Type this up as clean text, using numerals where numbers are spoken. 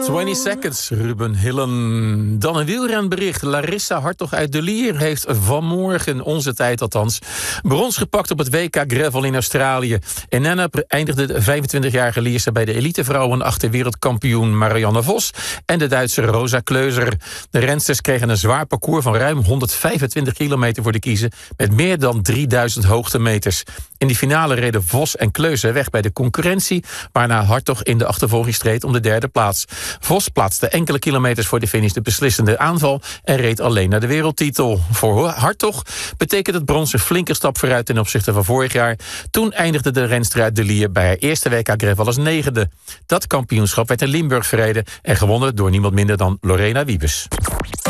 20 seconds, Ruben Hillen. Dan een wielrenbericht. Larissa Hartog uit De Lier heeft vanmorgen, onze tijd althans, brons gepakt op het WK Gravel in Australië. In Nannep eindigde de 25-jarige Lierse bij de elitevrouwen achter wereldkampioen Marianne Vos en de Duitse Rosa Kleuser. De rensters kregen een zwaar parcours van ruim 125 kilometer voor de kiezen met meer dan 3000 hoogtemeters. In die finale reden Vos en Kleuser weg bij de concurrentie, waarna Hartog in de achtervolging streed om de derde plaats. Vos plaatste enkele kilometers voor de finish de beslissende aanval en reed alleen naar de wereldtitel. Voor Hartog betekent het brons een flinke stap vooruit ten opzichte van vorig jaar. Toen eindigde de renster uit De Lier bij haar eerste WK Gravel als negende. Dat kampioenschap werd in Limburg verreden en gewonnen door niemand minder dan Lorena Wiebes.